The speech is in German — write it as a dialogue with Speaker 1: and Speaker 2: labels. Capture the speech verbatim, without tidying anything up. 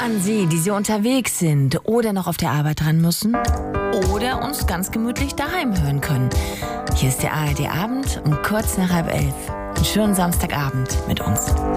Speaker 1: An Sie, die Sie unterwegs sind oder noch auf der Arbeit dran müssen oder uns ganz gemütlich daheim hören können. Hier ist der A R D Abend um kurz nach halb elf. Einen schönen Samstagabend mit uns.